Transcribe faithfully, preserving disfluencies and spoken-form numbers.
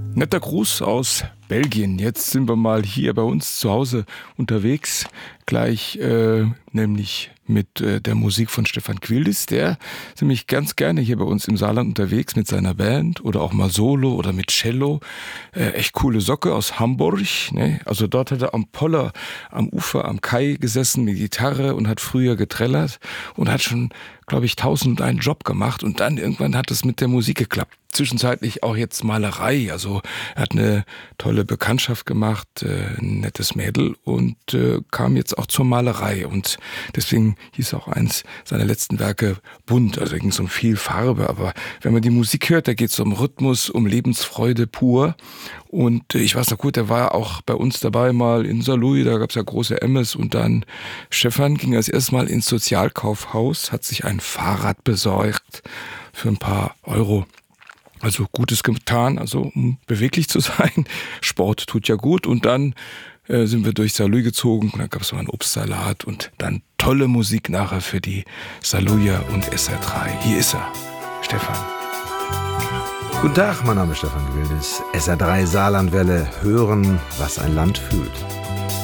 Netter Gruß aus Belgien. Jetzt sind wir mal hier bei uns zu Hause unterwegs, gleich äh, nämlich mit äh, der Musik von Stefan Quildes. Der ist nämlich ganz gerne hier bei uns im Saarland unterwegs mit seiner Band oder auch mal solo oder mit Cello. Äh, echt coole Socke aus Hamburg. Ne? Also dort hat er am Poller, am Ufer, am Kai gesessen mit Gitarre und hat früher getrellert und hat schon, glaube ich, tausend einen Job gemacht. Und dann irgendwann hat es mit der Musik geklappt. Zwischenzeitlich auch jetzt Malerei. Also er hat eine tolle Bekanntschaft gemacht, äh, ein nettes Mädel und äh, kam jetzt auch zur Malerei. Und deswegen hieß auch eins seiner letzten Werke bunt. Also da ging es um viel Farbe. Aber wenn man die Musik hört, da geht es um Rhythmus, um Lebensfreude pur. Und äh, ich weiß noch gut, er war auch bei uns dabei mal in Saarlouis, da gab es ja große Emmes. Und dann Stefan ging als erstes Mal ins Sozialkaufhaus, hat sich ein Fahrrad besorgt für ein paar Euro. Also Gutes getan, also um beweglich zu sein. Sport tut ja gut. Und dann äh, sind wir durch Saarlouis gezogen. Da gab es mal einen Obstsalat und dann tolle Musik nachher für die Saarlouier und S R drei. Hier ist er, Stefan. Guten Tag, mein Name ist Stefan Quildes. S R drei Saarlandwelle, hören, was ein Land fühlt.